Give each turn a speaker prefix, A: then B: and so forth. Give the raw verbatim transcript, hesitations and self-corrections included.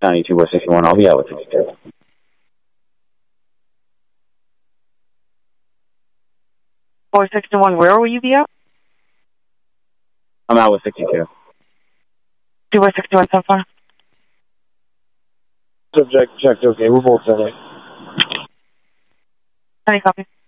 A: ninety-two by sixty-one. I'll be out with sixty-two.
B: four sixty-one, where will you be out?
A: I'm out with sixty-two.
B: two by sixty-one so far.
C: Subject checked, okay, we're both in it.
B: Any copy?